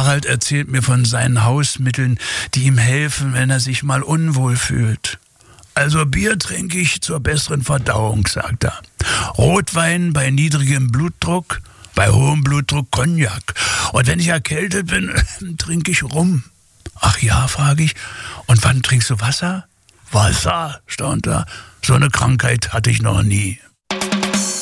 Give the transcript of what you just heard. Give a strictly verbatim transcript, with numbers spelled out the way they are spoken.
Harald erzählt mir von seinen Hausmitteln, die ihm helfen, wenn er sich mal unwohl fühlt. Also Bier trinke ich zur besseren Verdauung, sagt er. Rotwein bei niedrigem Blutdruck, bei hohem Blutdruck Cognac. Und wenn ich erkältet bin, trinke ich Rum. Ach ja, frage ich. Und wann trinkst du Wasser? Wasser, staunt er. So eine Krankheit hatte ich noch nie.